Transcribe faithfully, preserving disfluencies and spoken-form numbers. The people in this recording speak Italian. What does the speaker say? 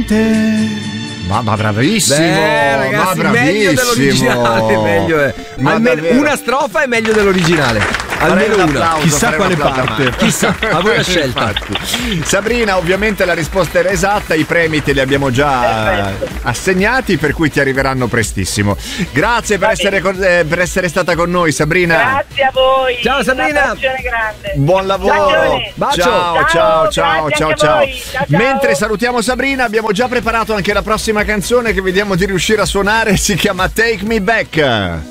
te. Ma, ma bravissimo, Beh, ragazzi, ma bravissimo. meglio dell'originale, meglio è. Ma Almeno davvero. una strofa è meglio dell'originale. Almeno Farei un una. applauso, Chissà farei un quale applauso a parte. Marco. Chissà, a voi la scelta. Infatti. Sabrina, ovviamente la risposta era esatta, i premi te li abbiamo già Perfetto. assegnati, per cui ti arriveranno prestissimo. Grazie per Va essere, con- eh, per essere stata con noi, Sabrina. Grazie a voi. Ciao, Sabrina. Un abbraccione grande. Buon lavoro. Bacione. Bacio. Ciao, Ciao, ciao, ciao, grazie ciao, anche a ciao. voi. Ciao, ciao. Mentre salutiamo Sabrina, abbiamo già preparato anche la prossima canzone che vediamo di riuscire a suonare, si chiama Take Me Back.